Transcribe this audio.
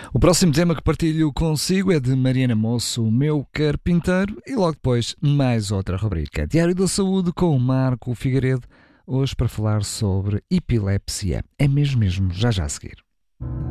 O próximo tema que partilho consigo é de Mariana Moço, o Meu Carpinteiro, e logo depois mais outra rubrica. Diário da Saúde com o Marco Figueiredo, hoje para falar sobre epilepsia. É mesmo, já a seguir.